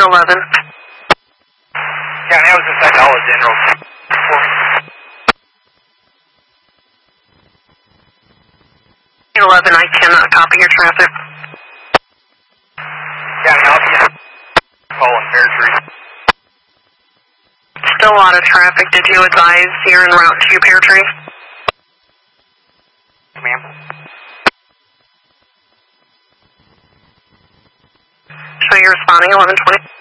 11. County, I was inside Dollar General. 11, I cannot copy your traffic. County, I'll be calling Pear Tree. Still a lot of traffic. Did you advise you're en route to Pear Tree? Ma'am. So you're responding 1120?